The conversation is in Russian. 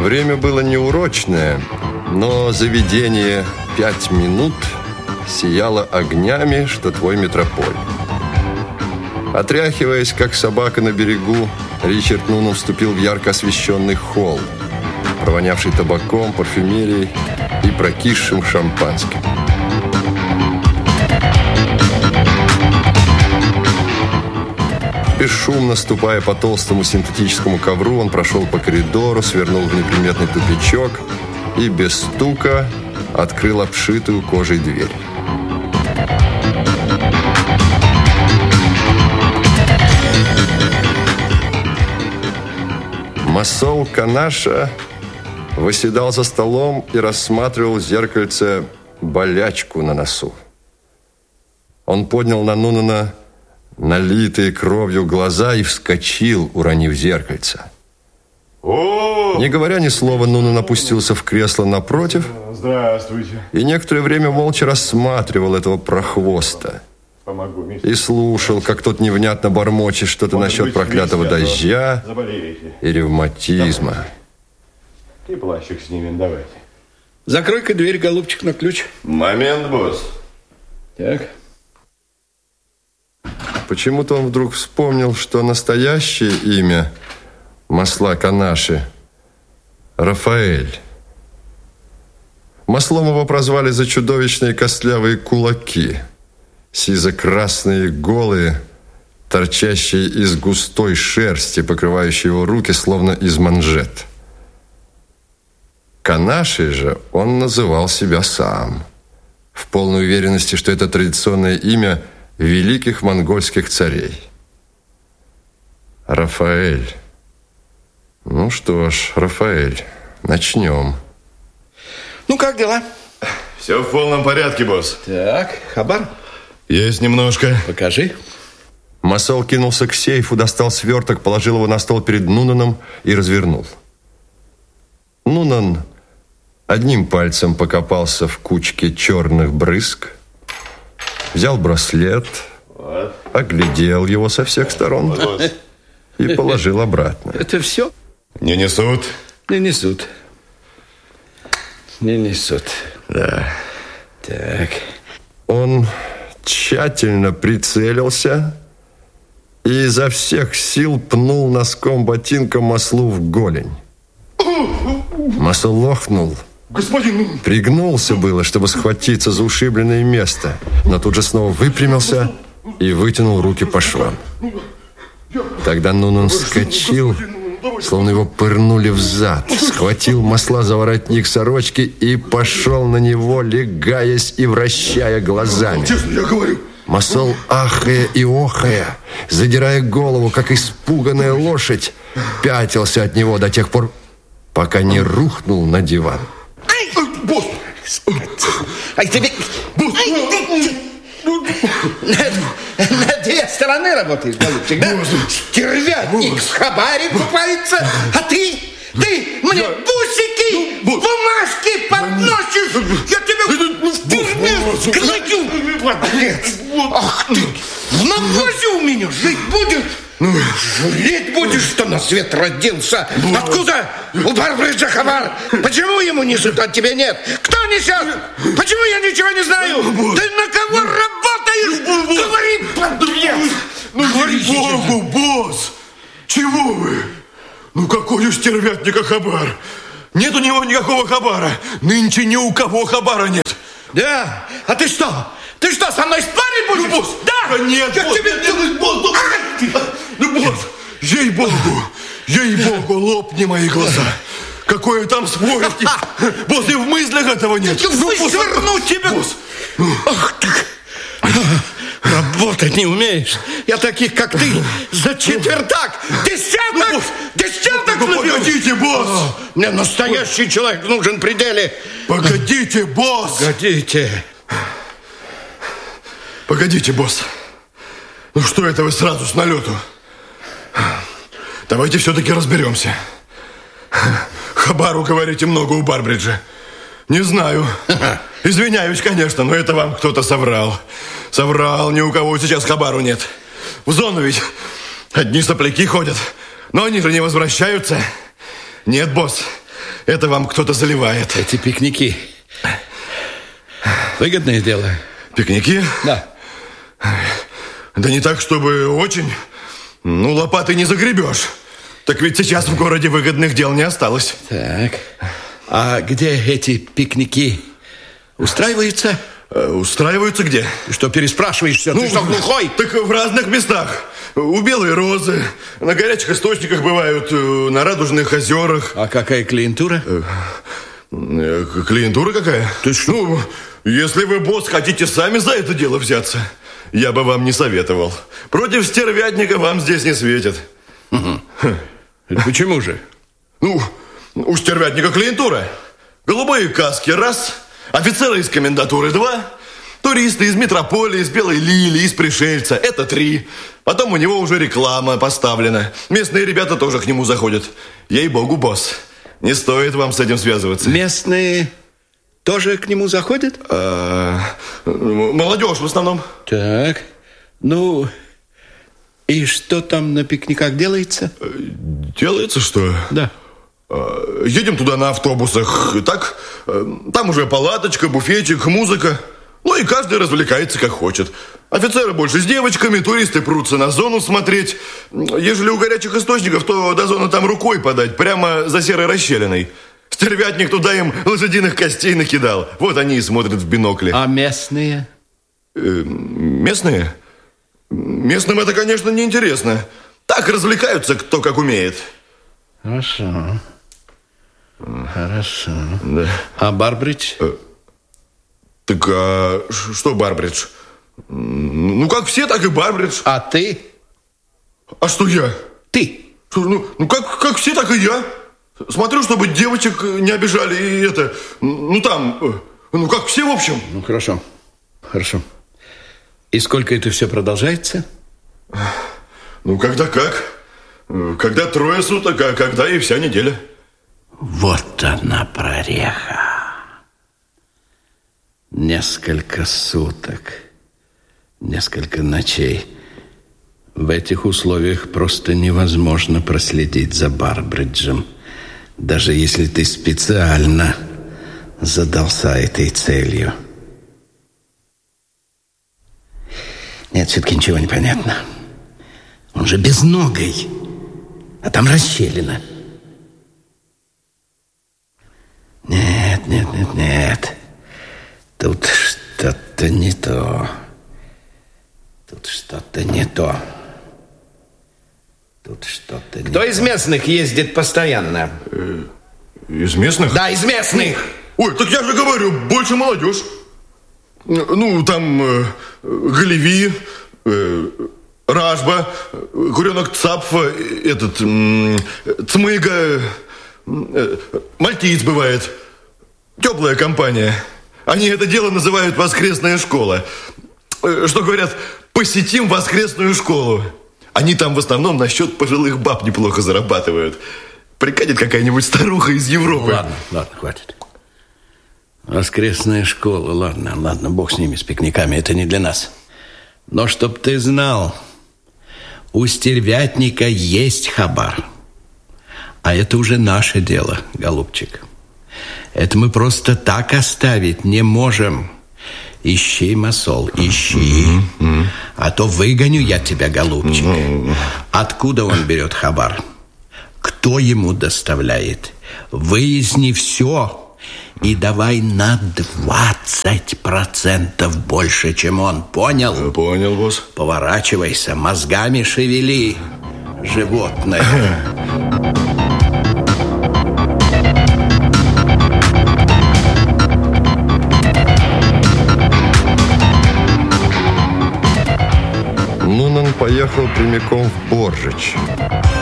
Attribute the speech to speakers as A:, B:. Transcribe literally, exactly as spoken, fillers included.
A: Время было неурочное, но заведение «Пять минут» сияло огнями, что твой метрополь. Отряхиваясь, как собака на берегу, Ричард Нунан вступил в ярко освещенный холл, провонявший табаком, парфюмерией и прокисшим шампанским. Бесшумно ступая по толстому синтетическому ковру, он прошел по коридору, свернул в неприметный тупичок и без стука открыл обшитую кожей дверь. Масол Канаша восседал за столом и рассматривал в зеркальце болячку на носу. Он поднял на Нунана налитые кровью глаза и вскочил, уронив зеркальце. О! Не говоря ни слова, Нунан опустился в кресло напротив.
B: Здравствуйте.
A: И некоторое время молча рассматривал этого прохвоста.
B: Помогу,
A: и слушал, как тот невнятно бормочет что-то насчет быть, проклятого вместе, дождя и ревматизма.
B: Давайте. И плащик снимем, давайте.
C: Закрой-ка дверь, голубчик, на ключ.
B: Момент, босс.
C: Так.
A: Почему-то он вдруг вспомнил, что настоящее имя масла Канаши – Рафаэль. Маслом его прозвали за чудовищные костлявые кулаки, сизо-красные, голые, торчащие из густой шерсти, покрывающие его руки, словно из манжет. Канашей же он называл себя сам, в полной уверенности, что это традиционное имя великих монгольских царей. Рафаэль. Ну что ж, Рафаэль, начнем.
C: Ну, как дела?
B: Все в полном порядке, босс.
C: Так, хабар?
B: Есть немножко.
C: Покажи.
A: Масол кинулся к сейфу, достал сверток, положил его на стол перед Нунаном и развернул. Нунан одним пальцем покопался в кучке черных брызг, взял браслет, вот, оглядел его со всех сторон вот, и положил обратно.
C: Это все?
B: Не несут?
C: Не несут. Не несут.
A: Да.
C: Так.
A: Он тщательно прицелился и изо всех сил пнул носком ботинка маслу в голень. Масл лохнул.
B: Господин!
A: Пригнулся было, чтобы схватиться за ушибленное место, но тут же снова выпрямился и вытянул руки по швам. Тогда Нунан вскочил, словно его пырнули в зад, схватил масла за воротник сорочки и пошел на него, легаясь и вращая глазами.
B: Честно, я говорю.
A: Масол, ахая и охая, задирая голову, как испуганная лошадь, пятился от него до тех пор, пока не рухнул на диван.
B: Ай, босс!
C: Ай, тебе...
B: Босс!
C: На, на две стороны работаешь, голубчик, да? Стервятник в хабаре купается, а ты, ты мне я... бусики, ну, бумажки подносишь, я тебя в тюрьме скрою, подлец. Ах ты, в навозе у меня жить будешь? Ну, жалеть будешь, что на свет родился. Босс. Откуда у Барбриджа хабар? Почему ему несут, а тебе нет? Кто несет? Почему я ничего не знаю? Босс. Ты на кого работаешь? Босс. Говори, подлец!
B: Ну, говори, Богу, босс! Чего вы? Ну, какой у стервятника хабар? Нет у него никакого хабара. Нынче ни у кого хабара нет.
C: Да? А ты что? Ты что, со мной спорить будешь?
B: Ну, босс!
C: Да!
B: Нет,
C: я
B: босс!
C: Тебе...
B: Нет, босс! Ну, ну, босс! Ей-богу! Ей-богу, лопни мои глаза! Какое там спорить? Босс, и в мыслях этого нет!
C: Я вышвырну тебя!
B: Босс!
C: Ах ты! Работать не умеешь. Я таких, как ты, за четвертак десяток, ну, десяток
B: ну, погодите, босс.
C: Мне настоящий человек нужен при деле.
B: Погодите, босс.
C: Погодите.
B: Погодите, босс. Ну что это вы сразу с налету? Давайте все-таки разберемся. Хабару, говорите, много у Барбриджа. Не знаю. Извиняюсь, конечно, но это вам кто-то соврал. Соврал, ни у кого сейчас хабару нет. В зону ведь одни сопляки ходят. Но они же не возвращаются. Нет, босс, это вам кто-то заливает.
C: Эти пикники. Выгодное дело.
B: Пикники?
C: Да.
B: Да не так, чтобы очень. Ну, лопатой не загребешь. Так ведь сейчас в городе выгодных дел не осталось.
C: Так. А где эти пикники устраиваются?
B: Э, устраиваются где?
C: Ты что, переспрашиваешь все?
B: Ну,
C: Ты что, глухой?
B: Так в разных местах. У Белой Розы, на горячих источниках бывают, на Радужных озерах.
C: А какая клиентура?
B: Э, клиентура какая?
C: Ты что?
B: Ну, если вы, босс, хотите сами за это дело взяться, я бы вам не советовал. Против стервятника вам здесь не светит.
C: Угу. Это почему же?
B: Ну, у стервятника клиентура. Голубые каски – раз, офицеры из комендатуры – два, туристы из метрополии, из Белой Лилии, из Пришельца – это три. Потом у него уже реклама поставлена. Местные ребята тоже к нему заходят. Ей-богу, босс, не стоит вам с этим связываться.
C: Местные тоже к нему заходят?
B: А, молодежь в основном.
C: Так, ну, и что там на пикниках делается?
B: Делается что?
C: Да.
B: Едем туда на автобусах. Так, там уже палаточка, буфетчик, музыка. Ну и каждый развлекается как хочет. Офицеры больше с девочками, туристы прутся на зону смотреть. Ежели у горячих источников, то до зоны там рукой подать, прямо за серой расщелиной. Стервятник туда им лошадиных костей накидал. Вот они и смотрят в бинокли.
C: А местные?
B: Э, местные? Местным это, конечно, неинтересно. Так развлекаются, кто как умеет.
C: Хорошо. Хорошо.
B: Да.
C: А Барбридж?
B: Э, так а что Барбридж? Ну, как все, так и Барбридж.
C: А ты?
B: А что я?
C: Ты?
B: Что, ну, ну как, как все, так и я. Смотрю, чтобы девочек не обижали. И это, ну там, ну как все, в общем.
C: Ну, хорошо. Хорошо. И сколько это все продолжается?
B: Ну, когда как. Когда трое суток, а когда и вся неделя.
C: Вот она прореха. Несколько суток, несколько ночей. В этих условиях просто невозможно проследить за Барбриджем, даже если ты специально задался этой целью. Нет, все-таки ничего не понятно. Он же безногий, а там расщелина. Нет, нет, нет, нет. Тут что-то не то. Тут что-то не то. Тут что-то не то.
D: Кто из местных ездит постоянно?
B: Э, из местных?
D: Да, из местных.
B: Ой, так я же говорю, больше молодежь. Ну, там э, Галеви, э, Ражба, Куренок Цапфа, этот, э, Цмыга, э, Мальтиец бывает. Теплая компания. Они это дело называют воскресная школа. Что говорят, посетим воскресную школу. Они там в основном насчет пожилых баб неплохо зарабатывают. Прикатит какая-нибудь старуха из Европы.
C: Ну, ладно, ладно, хватит. Воскресная школа, ладно, ладно, бог с ними, с пикниками, это не для нас. Но чтоб ты знал, у стервятника есть хабар. А это уже наше дело, голубчик. Это мы просто так оставить не можем. Ищи, масол, ищи. Mm-hmm. А то выгоню я тебя, голубчик. Mm-hmm. Откуда он берет хабар? Кто ему доставляет? Выясни все. И давай на двадцать процентов больше, чем он. Понял?
B: Понял, босс.
C: Поворачивайся, мозгами шевели, животное.
A: Нунан поехал прямиком в Боржич.